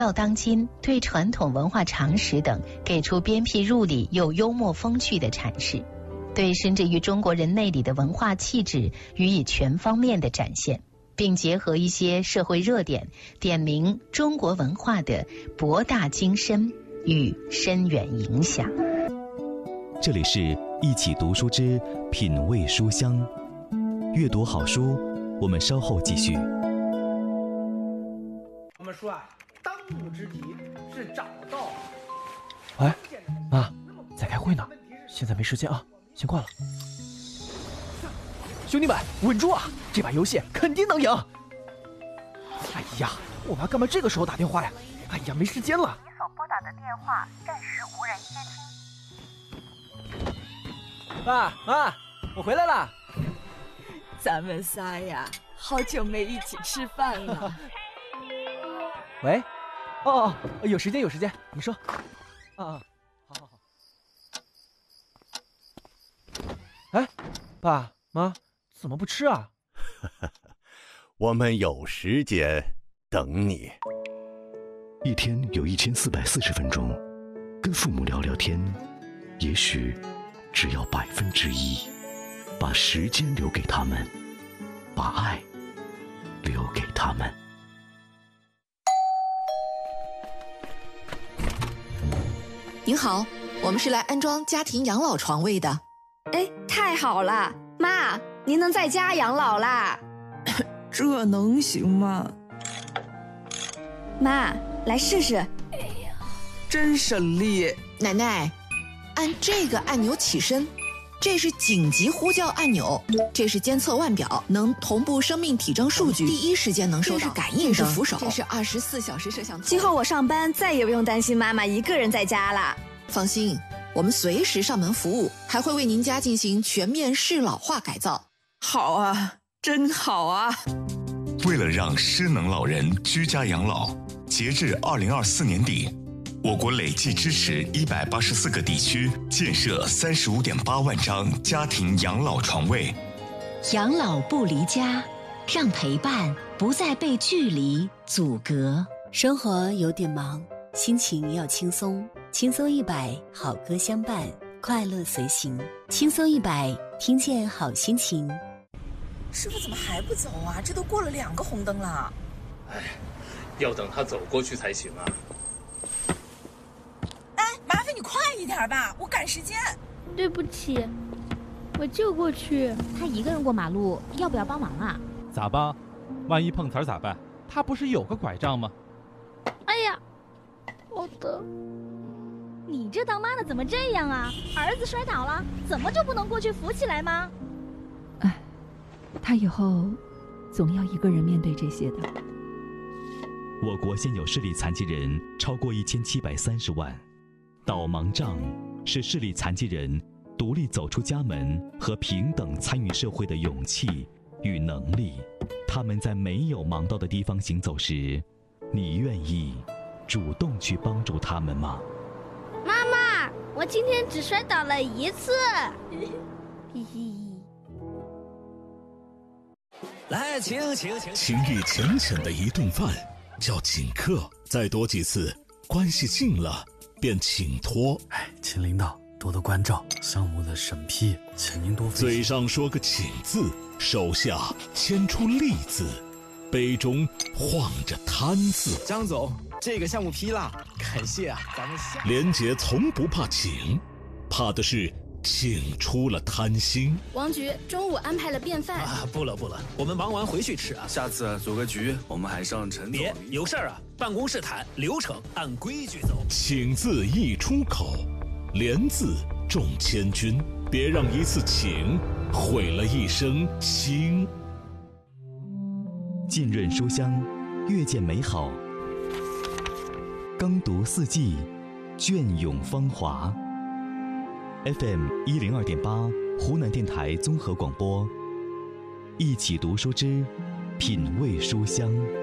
到当今，对传统文化常识等给出鞭辟入里又幽默风趣的阐释，对深植于中国人内里的文化气质予以全方面的展现，并结合一些社会热点，点明中国文化的博大精深与深远影响。 这里是一起读书之品味书香，阅读好书，我们稍后继续。 我们说啊，当务之急是找到。 哎，妈，在开会呢，现在没时间啊，先挂了。兄弟们，稳住啊！这把游戏肯定能赢。哎呀，我妈干嘛这个时候打电话呀？哎呀，没时间了。 你所拨打的电话暂时无人接听。 爸妈，我回来了。 咱们仨呀，好久没一起吃饭了。 喂，哦，有时间，你说。好。哎，爸妈怎么不吃啊？ 我们有时间等你。 一天有1440分钟，跟父母聊聊天，也许只要1%，把时间留给他们，把爱留给他们。 您好，我们是来安装家庭养老床位的。 哎，太好了，妈，您能在家养老啦？ 这能行吗？ 妈，来试试。 哎呀，真省力。 奶奶，按这个按钮起身，这是紧急呼叫按钮，这是监测腕表，能同步生命体征数据，第一时间能收到。这是感应灯，这是扶手，这是24小时摄像头。 今后我上班再也不用担心妈妈一个人在家了。 放心，我们随时上门服务，还会为您家进行全面适老化改造。 好啊，真好啊！ 为了让失能老人居家养老，截至2024年底，我国累计支持184个地区建设35.8万张家庭养老床位。 养老不离家，让陪伴不再被距离阻隔。 生活有点忙，心情要轻松，轻松100，好歌相伴，快乐随行。轻松100，听见好心情。 师傅怎么还不走啊？这都过了2个红灯了。 哎，要等他走过去才行啊。 哎，麻烦你快一点吧，我赶时间。 对不起，我就过去。 他一个人过马路，要不要帮忙啊？ 咋帮？万一碰瓷儿咋办？他不是有个拐杖吗？ 哎呀，好的。 你这当妈的怎么这样啊？儿子摔倒了，怎么就不能过去扶起来吗？ 哎，他以后总要一个人面对这些的。 我国现有视力残疾人超过1730万，导盲杖是视力残疾人独立走出家门和平等参与社会的勇气与能力。他们在没有盲道的地方行走时，你愿意主动去帮助他们吗？ 妈妈，我今天只摔倒了1次。 来，请。情意浅浅的一顿饭叫请客，再多几次，关系近了便请托。 哎，请领导多多关照，项目的审批，请您多费心。 嘴上说个请字，手下牵出利字，杯中晃着贪字。 张总，这个项目批了，感谢啊！咱们连杰从不怕请，怕的是请出了贪心。 王局中午安排了便饭啊，不了，我们忙完回去吃啊。 下次组个局，我们还上陈总。 别有事儿啊，办公室谈，流程按规矩走。 请字一出口，连字中千军，别让一次请毁了一生情。 浸润书香，阅见美好。耕读四季，隽永芳华。FM 102.8，湖南电台综合广播。一起读书之品味书香。